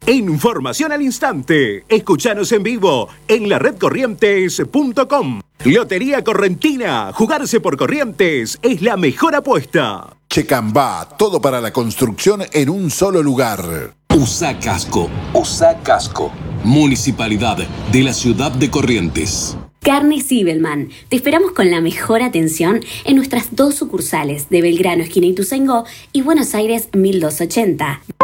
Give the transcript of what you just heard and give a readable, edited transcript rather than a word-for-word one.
Información al instante. Escuchanos en vivo en la redcorrientes.com. Lotería Correntina. Jugarse por Corrientes es la mejor apuesta. Checambá, todo para la construcción en un solo lugar. USA Casco. Municipalidad de la ciudad de Corrientes. Carnes Zibelman. Te esperamos con la mejor atención en nuestras 2 sucursales de Belgrano, esquina Ituzaingó, y Buenos Aires 1280.